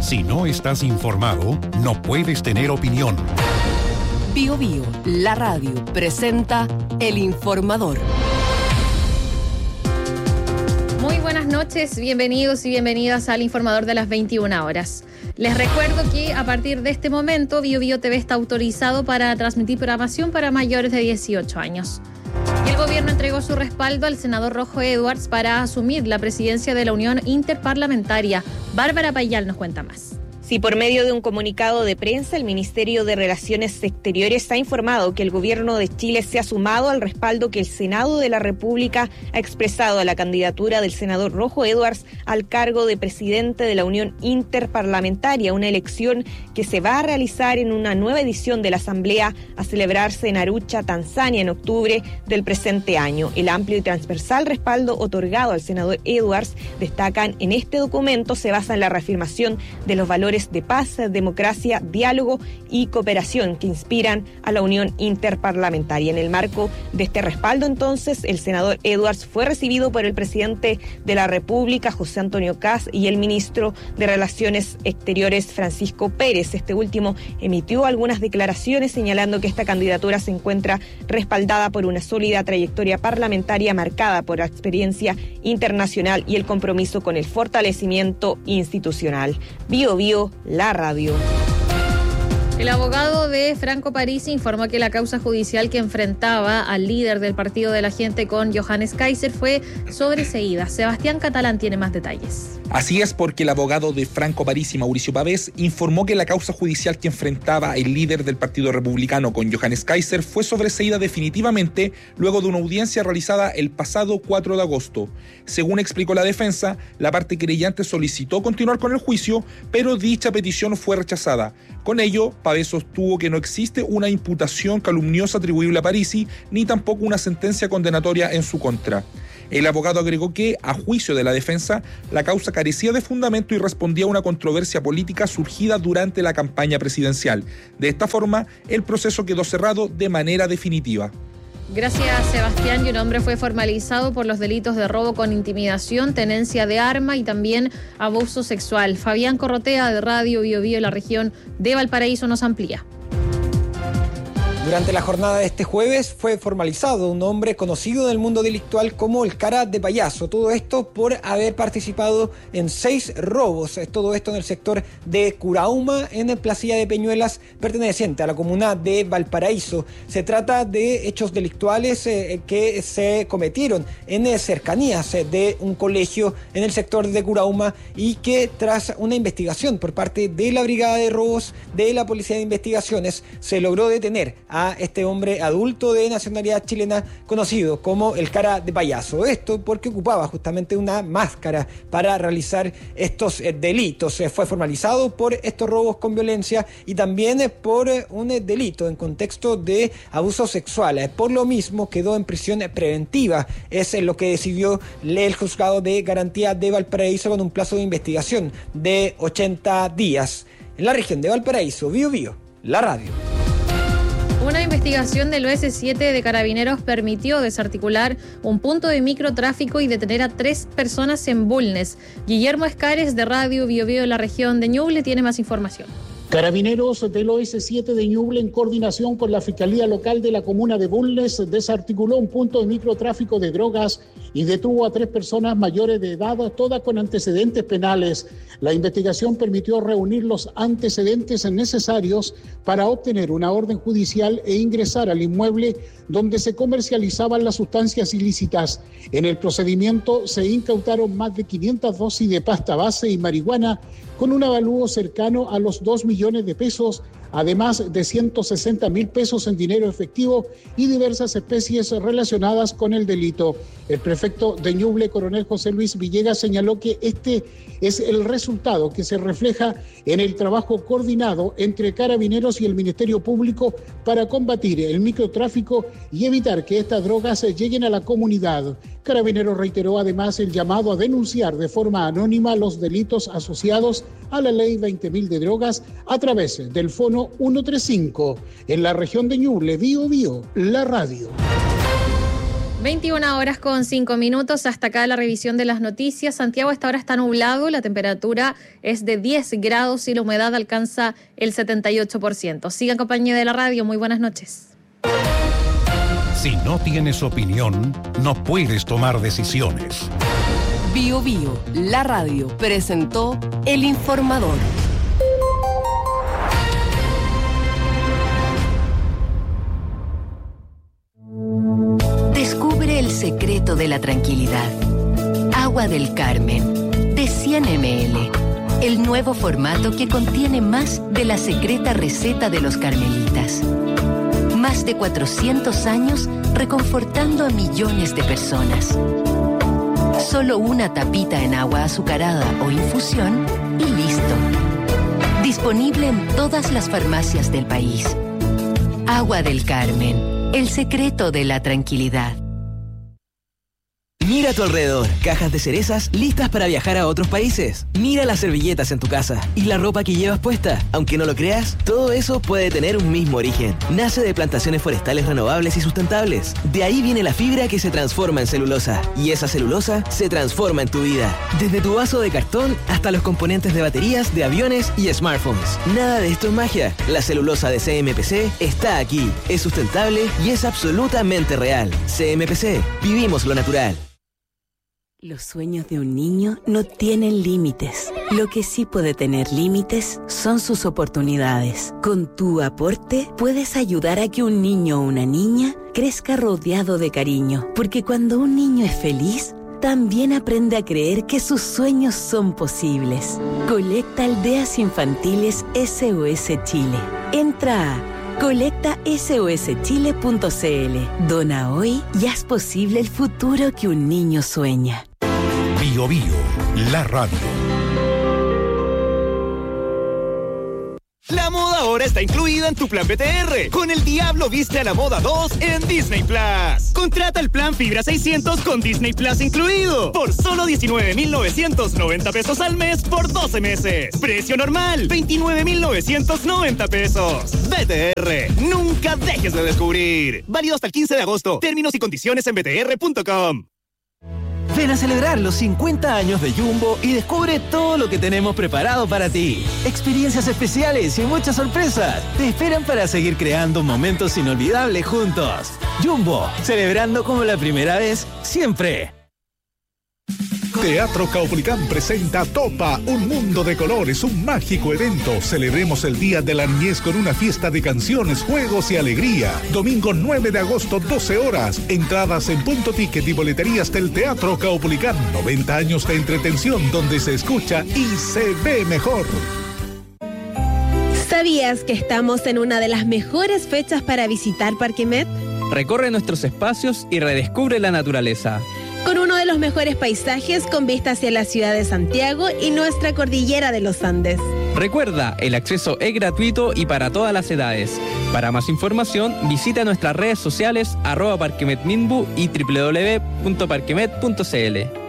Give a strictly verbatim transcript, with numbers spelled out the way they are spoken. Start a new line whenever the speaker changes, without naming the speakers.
Si no estás informado, no puedes tener opinión.
Bio Bio, la radio, presenta El Informador.
Muy buenas noches, bienvenidos y bienvenidas al Informador de las veintiuna horas. Les recuerdo que a partir de este momento Bio Bio T V está autorizado para transmitir programación para mayores de dieciocho años. El gobierno entregó su respaldo al senador Rojo Edwards para asumir la presidencia de la Unión Interparlamentaria. Bárbara Payal nos cuenta más.
Sí, por medio de un comunicado de prensa, el Ministerio de Relaciones Exteriores ha informado que el gobierno de Chile se ha sumado al respaldo que el Senado de la República ha expresado a la candidatura del senador Rojo Edwards al cargo de presidente de la Unión Interparlamentaria, una elección que se va a realizar en una nueva edición de la Asamblea a celebrarse en Arusha, Tanzania, en octubre del presente año. El amplio y transversal respaldo otorgado al senador Edwards, destacan en este documento, se basa en la reafirmación de los valores de paz, democracia, diálogo y cooperación que inspiran a la Unión Interparlamentaria. En el marco de este respaldo, entonces, el senador Edwards fue recibido por el presidente de la República, José Antonio Kast, y el ministro de Relaciones Exteriores, Francisco Pérez. Este último emitió algunas declaraciones señalando que esta candidatura se encuentra respaldada por una sólida trayectoria parlamentaria marcada por la experiencia internacional y el compromiso con el fortalecimiento institucional. Bio Bio, la radio.
El abogado de Franco Parisi informó que la causa judicial que enfrentaba al líder del Partido de la Gente con Johannes Kaiser fue sobreseída. Sebastián Catalán tiene más detalles.
Así es, porque el abogado de Franco Parisi, Mauricio Pavés, informó que la causa judicial que enfrentaba el líder del Partido Republicano con Johannes Kaiser fue sobreseída definitivamente luego de una audiencia realizada el pasado cuatro de agosto. Según explicó la defensa, la parte querellante solicitó continuar con el juicio, pero dicha petición fue rechazada. Con ello, Pavés sostuvo que no existe una imputación calumniosa atribuible a Parisi, ni tampoco una sentencia condenatoria en su contra. El abogado agregó que, a juicio de la defensa, la causa carecía de fundamento y respondía a una controversia política surgida durante la campaña presidencial. De esta forma, el proceso quedó cerrado de manera definitiva.
Gracias, Sebastián. Y un hombre fue formalizado por los delitos de robo con intimidación, tenencia de arma y también abuso sexual. Fabián Corrotea, de Radio Bio Bio, la región de Valparaíso, nos amplía.
Durante la jornada de este jueves fue formalizado un hombre conocido del mundo delictual como el Cara de Payaso. Todo esto por haber participado en seis robos. Todo esto en el sector de Curauma, en el Placilla de Peñuelas, perteneciente a la comuna de Valparaíso. Se trata de hechos delictuales eh, que se cometieron en eh, cercanías eh, de un colegio en el sector de Curauma y que, tras una investigación por parte de la Brigada de Robos de la Policía de Investigaciones, se logró detener a este hombre adulto de nacionalidad chilena conocido como el Cara de Payaso. Esto porque ocupaba justamente una máscara para realizar estos eh, delitos. Eh, fue formalizado por estos robos con violencia y también eh, por eh, un eh, delito en contexto de abuso sexual. Eh, por lo mismo quedó en prisión preventiva. Es eh, lo que decidió el juzgado de garantía de Valparaíso con un plazo de investigación de ochenta días. En la región de Valparaíso, Bio Bio, la radio.
Una investigación del O S siete de Carabineros permitió desarticular un punto de microtráfico y detener a tres personas en Bulnes. Guillermo Escares, de Radio Bio Bio, en la región de Ñuble, tiene más información.
Carabineros del O S siete de Ñuble, en coordinación con la Fiscalía Local de la comuna de Bulnes, desarticuló un punto de microtráfico de drogas y detuvo a tres personas mayores de edad, todas con antecedentes penales. La investigación permitió reunir los antecedentes necesarios para obtener una orden judicial e ingresar al inmueble donde se comercializaban las sustancias ilícitas. En el procedimiento se incautaron más de quinientas dosis de pasta base y marihuana con un avalúo cercano a los dos millones de pesos, además de ciento sesenta mil pesos en dinero efectivo y diversas especies relacionadas con el delito. El prefecto de Ñuble, coronel José Luis Villegas, señaló que este es el resultado que se refleja en el trabajo coordinado entre Carabineros y el Ministerio Público para combatir el microtráfico y evitar que estas drogas lleguen a la comunidad. Carabineros reiteró además el llamado a denunciar de forma anónima los delitos asociados a la ley veinte mil de drogas a través del fono ciento treinta y cinco. En la región de Ñuble, Bio Bio, la radio.
veintiuna horas con cinco minutos, hasta acá la revisión de las noticias. Santiago a esta hora está nublado, la temperatura es de diez grados y la humedad alcanza el setenta y ocho por ciento. Sigan en compañía de la radio, muy buenas noches.
Si no tienes opinión, no puedes tomar decisiones.
Bio Bio, la radio, presentó El Informador. Descubre el secreto de la tranquilidad. Agua del Carmen, de cien mililitros. El nuevo formato que contiene más de la secreta receta de los carmelitas. Más de cuatrocientos años reconfortando a millones de personas. Solo una tapita en agua azucarada o infusión y listo. Disponible en todas las farmacias del país. Agua del Carmen, el secreto de la tranquilidad.
Mira a tu alrededor, cajas de cerezas listas para viajar a otros países. Mira las servilletas en tu casa y la ropa que llevas puesta. Aunque no lo creas, todo eso puede tener un mismo origen. Nace de plantaciones forestales renovables y sustentables. De ahí viene la fibra que se transforma en celulosa. Y esa celulosa se transforma en tu vida. Desde tu vaso de cartón hasta los componentes de baterías, de aviones y smartphones. Nada de esto es magia. La celulosa de C M P C está aquí. Es sustentable y es absolutamente real. C M P C. Vivimos lo natural.
Los sueños de un niño no tienen límites. Lo que sí puede tener límites son sus oportunidades. Con tu aporte puedes ayudar a que un niño o una niña crezca rodeado de cariño. Porque cuando un niño es feliz, también aprende a creer que sus sueños son posibles. Colecta Aldeas Infantiles S O S Chile. Entra a colecta S O S chile punto c l. Dona hoy y haz posible el futuro que un niño sueña.
Bio Bio, la radio.
La moda ahora está incluida en tu plan B T R. Con el Diablo Viste a la Moda dos en Disney Plus. Contrata el plan Fibra seiscientos con Disney Plus incluido. Por solo diecinueve mil novecientos noventa pesos al mes por doce meses. Precio normal, veintinueve mil novecientos noventa pesos. B T R, nunca dejes de descubrir. Válido hasta el quince de agosto. Términos y condiciones en b t r punto com.
Ven a celebrar los cincuenta años de Jumbo y descubre todo lo que tenemos preparado para ti. Experiencias especiales y muchas sorpresas te esperan para seguir creando momentos inolvidables juntos. Jumbo, celebrando como la primera vez, siempre.
Teatro Caupolicán presenta Topa, un mundo de colores, un mágico evento. Celebremos el Día de la Niñez con una fiesta de canciones, juegos y alegría. Domingo nueve de agosto, doce horas. Entradas en Punto Ticket y boleterías del Teatro Caupolicán. noventa años de entretención donde se escucha y se ve mejor.
¿Sabías que estamos en una de las mejores fechas para visitar Parque Met?
Recorre nuestros espacios y redescubre la naturaleza.
Con uno de los mejores paisajes con vista hacia la ciudad de Santiago y nuestra cordillera de los Andes.
Recuerda, el acceso es gratuito y para todas las edades. Para más información, visita nuestras redes sociales arroba parquemetminbu y doble u doble u doble u punto parquemet punto c l.